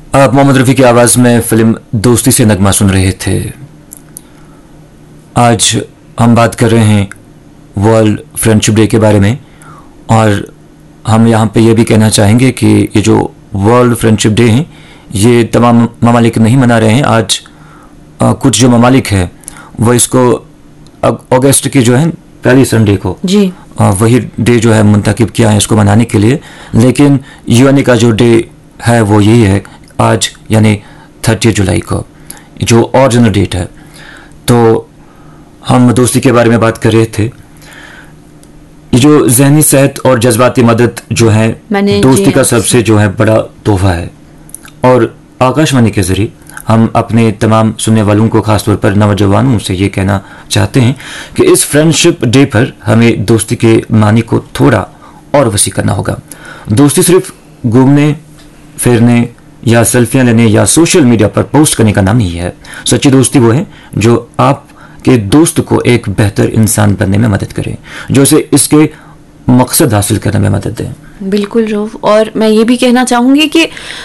आप मोहम्मद रफ़ी की आवाज़ में फिल्म दोस्ती से नगमा सुन रहे थे। आज हम बात कर रहे हैं वर्ल्ड फ्रेंडशिप डे के बारे में, और हम यहाँ पे ये भी कहना चाहेंगे कि ये जो वर्ल्ड फ्रेंडशिप डे है ये तमाम ममालिक नहीं मना रहे हैं। आज कुछ जो ममालिक है वो इसको अगस्त की जो है पहली संडे को जी वही डे जो है मुंतखब किया है इसको मनाने के लिए, लेकिन यूएन का जो डे है वो यही है आज, यानी 30 जुलाई को जो ओरिजिनल डेट है। तो हम दोस्ती के बारे में बात कर रहे थे। ये जो ज़हनी सेहत और जज्बाती मदद जो है दोस्ती का सबसे जो है बड़ा तोहफा है, और आकाशवाणी के ज़रिए हम अपने तमाम सुनने वालों को, खासतौर पर नौजवानों से ये कहना चाहते हैं कि इस फ्रेंडशिप डे पर हमें दोस्ती के मानी को थोड़ा और वसी करना होगा। दोस्ती सिर्फ घूमने फिरने या सेल्फियां लेने या सोशल मीडिया पर पोस्ट करने का नाम नहीं है। सच्ची दोस्ती वो है जो आपके दोस्त को एक बेहतर इंसान बनने में मदद करे, जो उसे इसके मकसद हासिल करने में मदद दे। बिल्कुल रऊफ, और मैं ये भी कहना चाहूँगी कि